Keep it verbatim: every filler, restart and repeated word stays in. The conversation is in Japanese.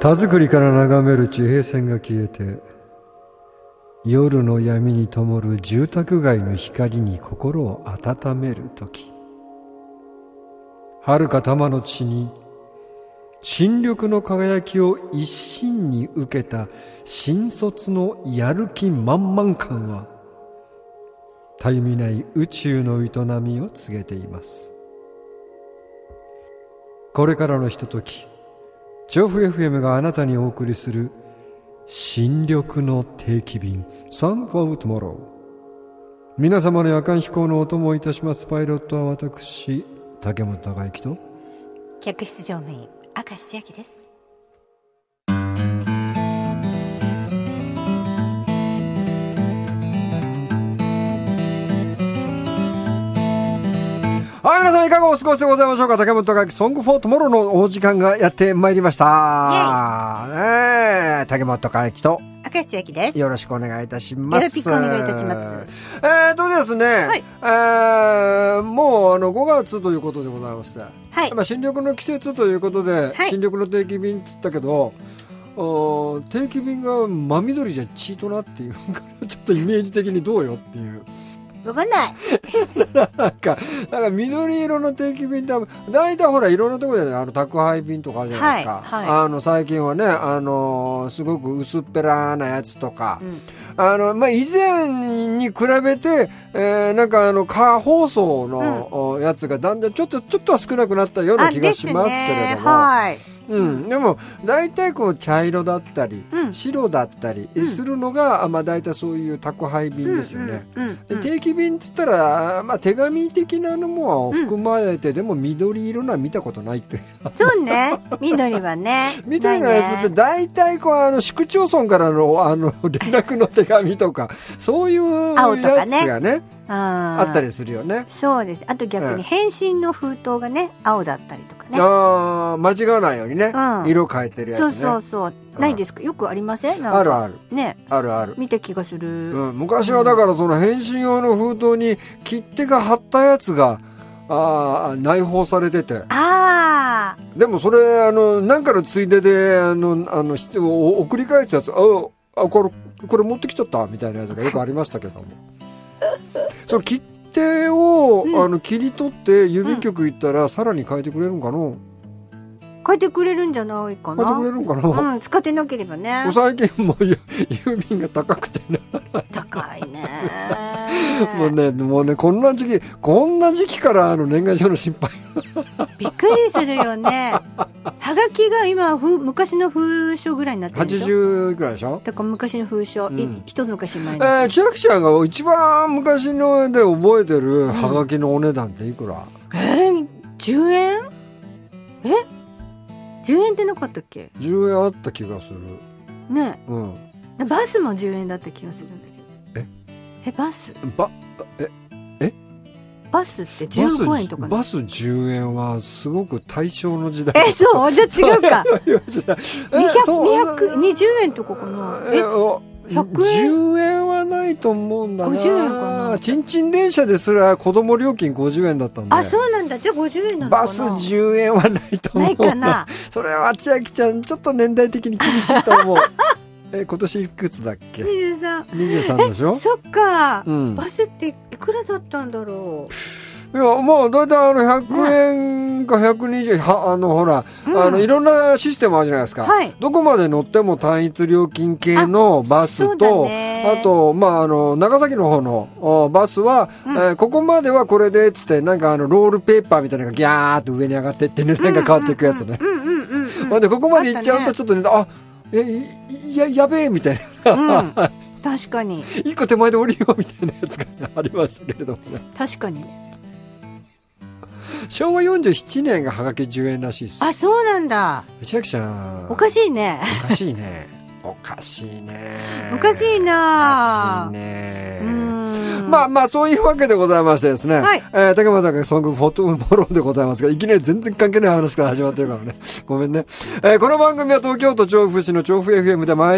田作りから眺める地平線が消えて、夜の闇に灯る住宅街の光に心を温めるとき、遥か多摩の地に新緑の輝きを一身に受けた新卒のやる気満々感は、たゆみない宇宙の営みを告げています。これからのひととき、調布 エフエム があなたにお送りする新緑の定期便 Song for Tomorrow。 皆様の夜間飛行のお供をいたします。パイロットは私、竹本孝之と客室乗務員明石千秋です。 はい、皆さんいかがお過ごしでございましょうか。竹本孝之ソングフォートモロのお時間がやってまいりました。ねえ、竹本孝之と明石千秋です。 よろしくお願いいたします。 よろしくお願いいたします。 えーとですね、はい、えー、もうあのごがつということでございまして、はい、まあ、新緑の季節ということで、はい、新緑の定期便っつったけど、定期便が真緑じゃチートなっていうちょっとイメージ的にどうよっていう。 わかんないなんか、なんか緑色の定期便って、大体ほらいろんなところで、ね、あの宅配便とかあるじゃないですか。はいはい、あの最近はね、あのー、すごく薄っぺらなやつとか、うん、あの、まあ、以前に比べて、えー、なんかあの、過包装の、うん、やつがだんだんちょっと、ちょっとは少なくなったような気がしますけれども。はい。うん、でも大体こう茶色だったり、うん、白だったりするのが、うん、まあ、大体そういう宅配便ですよね。うんうんうん、定期便っつったら、まあ、手紙的なのも含まれて、うん、でも緑色のは見たことないっていう。 そうね、緑はねみたいなやつって大体こうあの市区町村からの、あの連絡の手紙とかそういうやつがねあ, あったりするよね。 そうです。あと逆に返信の封筒がね、青だったりとかね。 ああ、間違わないようにね、うん、色変えてるやつね。 そうそうそう。ないですか？よくありません？なんかあるある。 ね。 あるある。 見た気がする。 うん、昔はだからその返信用の封筒に切手が貼ったやつがあ内包されてて。ああ。でもそれあのなんかのついでであのあの送り返すやつ、ああこれこれ持ってきちゃったみたいなやつがよくありましたけども。その切手を、うん、あの切り取って郵便局行ったら、うん、さらに変えてくれるんかな。 変えてくれるんじゃないかな。 変えてくれるんかな。 うん、使ってなければね。 最近もう郵便が高くてね。 高いね。 もうね、もうね、こんな時期、こんな時期からあの年賀状の心配。 びっくりするよね。はがきが今ふ昔の封書ぐらいになってるでしょ。はちじゅうぐらいでしょ。だから昔の封書、うん、一昔前の。 えー、千秋ちゃんが一番昔ので覚えてるはがきのお値段っていくら？ うん、えー、じゅうえん？え？じゅうえんってなかったっけ？ じゅうえんあった気がするね。うん。バスもじゅうえんだった気がするんだけど。え？え、バス？ ば、え、え？ バスってじゅうごえんとか、ね、 バスじゅうえんはすごく大正の時代。 え、そう？じゃあ違うか。にひゃく、にひゃくにじゅうえんとかかな。え、ひゃくえん？ じゅうえんはないと思うんだな。 ごじゅうえんかな。 ちんちん電車ですら子供料金ごじゅうえんだったんで。 あ、そうなんだ。じゃあごじゅうえんなのかな。 バスじゅうえんはないと思う。 ないかな。 それは千秋ちゃんちょっと年代的に厳しいと思う。え、今年いくつだっけ？ にじゅうさん。 にじゅうさんでしょ？ そっか、うん、バスっていくらだったんだろう。 いや、まあ、だいたいあの、ひゃくえんかひゃくにじゅうえん、は、あの、ほら、うん、あの、いろんなシステムあるじゃないですか。はい、どこまで乗っても単一料金系のバスと、あ, あと、まあ、あの、長崎の方のバスは、うん、えー、ここまではこれで、つって、なんかあの、ロールペーパーみたいなのがギャーっと上に上がってって値段が変わっていくやつね。ほんで、ここまで行っちゃうと、ちょっとね、あ、え、や、やべえ、みたいな。うん確かに。 一個手前で降りようみたいなやつがありましたけれどもね。 確かに。 しょうわよんじゅうななねんがはがきじゅうえんらしいです。 あ、そうなんだ。 千秋ちゃん。 おかしいね。 おかしいね。おかしいね。 おかしいな。 おかしいね。まあまあそういうわけでございましてですね。はい。えー、竹本がソングフォトモロでございますが、いきなり全然関係ない話から始まってるからね。ごめんね。えー、この番組は東京都調布市の調布 エフエム で毎